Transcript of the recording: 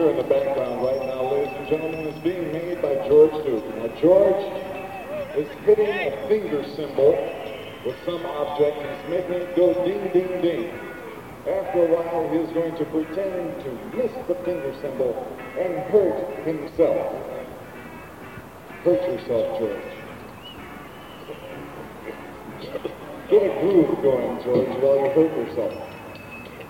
hear in the background right now, ladies and gentlemen, is being made by George Duke. Now, George is hitting a finger cymbal with some object and is making it go ding, ding, ding. After a while, he is going to pretend to miss the finger cymbal and hurt himself. Hurt yourself, George. Get a groove going, George, while you hurt yourself.